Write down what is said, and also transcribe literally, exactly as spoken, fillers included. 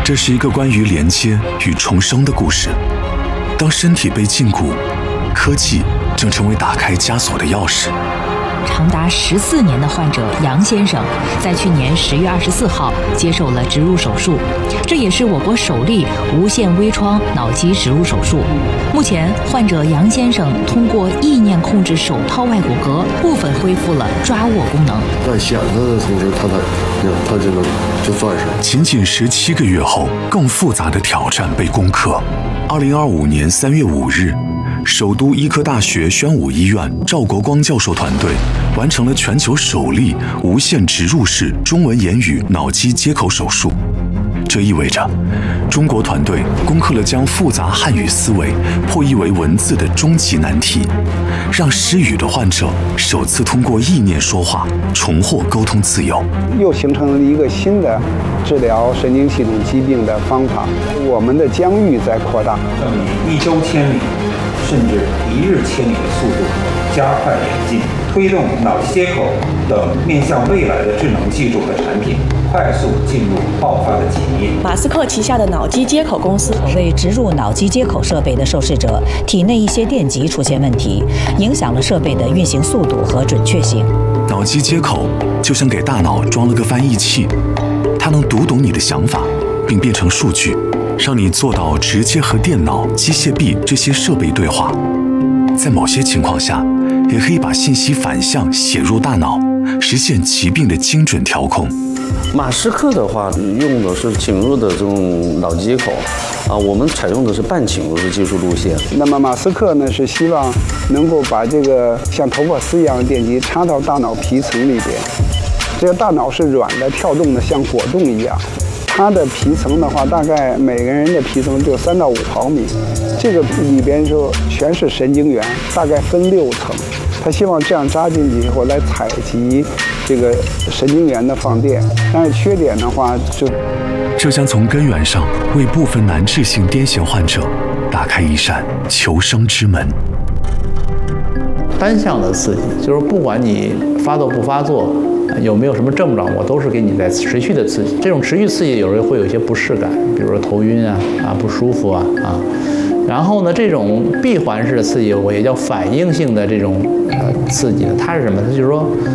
这是一个关于连接与重生的故事。当身体被禁锢，科技正成为打开枷锁的钥匙。 长达十四年的患者杨先生，在去年十月二十四号接受了植入手术，这也是我国首例无线微创脑机植入手术。目前，患者杨先生通过意念控制手套外骨骼，部分恢复了抓握功能。 在显示的同时，他他他就能就钻上。 仅仅十七个月后，更复杂的挑战被攻克。二零二五年三月五日。首都医科大学宣武医院赵国光教授团队完成了全球首例无线植入式中文言语脑机接口手术。这意味着，中国团队攻克了将复杂汉语思维破译为文字的终极难题，让失语的患者首次通过意念说话，重获沟通自由。 又形成了一个新的治疗神经系统疾病的方法，我们的疆域在扩大， 正以一周千里。甚至一日千里的速度加快演进，推动脑机接口等面向未来的智能技术和产品快速进入爆发的几年。 马斯克旗下的脑机接口公司为植入脑机接口设备的受试者体内一些电极出现问题，影响了设备的运行速度和准确性。 脑机接口就像给大脑装了个翻译器，它能读懂你的想法，并变成数据。让你做到直接和电脑、机械臂这些设备对话，在某些情况下，也可以把信息反向写入大脑，实现疾病的精准调控。 马斯克的话用的是侵入的这种脑机接口，啊，我们采用的是半侵入的技术路线。 那么马斯克呢是希望能够把这个像头发丝一样的电极插到大脑皮层里边，这个大脑是软的、跳动的，像果冻一样。它的皮层的话，大概每个人的皮层就三到五毫米，这个里边就全是神经元，大概分六层。他希望这样扎进去以后来采集这个神经元的放电，但是缺点的话就， 这将从根源上为部分难治性癫痫患者打开一扇求生之门。 单向的刺激，就是不管你发作不发作。有没有什么症状，我都是给你在持续的刺激。这种持续刺激有时候会有一些不适感，比如说头晕啊啊不舒服啊啊。然后呢，这种闭环式的刺激，我也叫反应性的这种呃刺激呢，它是什么？它就是说